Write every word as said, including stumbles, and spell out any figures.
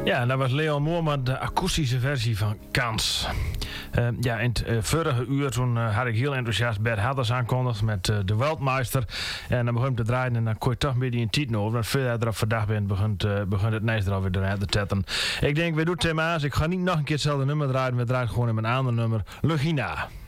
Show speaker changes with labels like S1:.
S1: Ja, dat was Leon Moorman, de akoestische versie van Kans. Uh, ja, in het uh, vorige uur toen uh, had ik heel enthousiast Bert Hadders aankondigd met uh, de Wereldmeister. En dan begon ik te draaien en dan kon je toch een beetje in tijd over. Want veel erop vandaag bent, begint, uh, begint het nice er alweer te tetten. Ik denk, we doen het thema's. Ik ga niet nog een keer hetzelfde nummer draaien. We draaien gewoon in mijn andere nummer, Lugina.